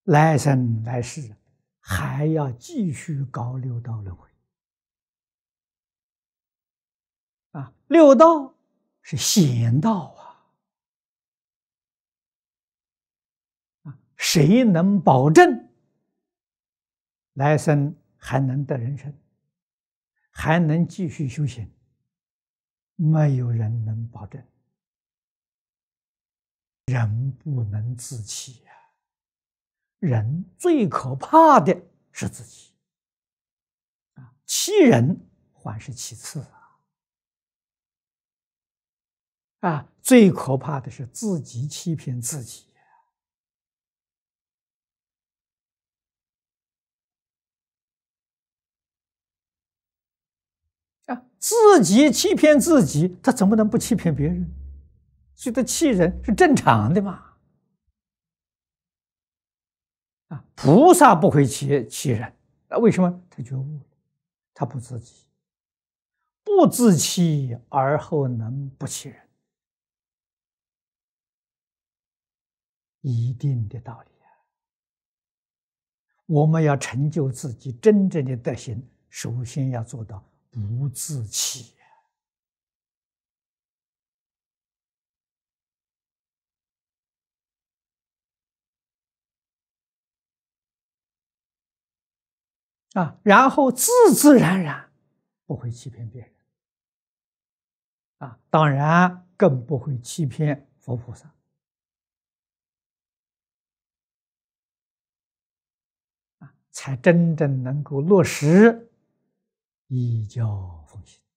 来生来世还要继续搞六道轮回。六道是险道谁能保证来生还能得人生，还能继续修行？没有人能保证。人不能自欺呀，人最可怕的是自己欺人还是其次最可怕的是自己欺骗自己自己欺骗自己，他怎么能不欺骗别人？所以他欺人是正常的嘛。菩萨不会欺人，为什么？他觉悟了，他不自欺，不自欺而后能不欺人，一定的道理我们要成就自己真正的德行，首先要做到不自欺然后自自然然不会欺骗别人当然更不会欺骗佛菩萨才真正能够落实依教奉行。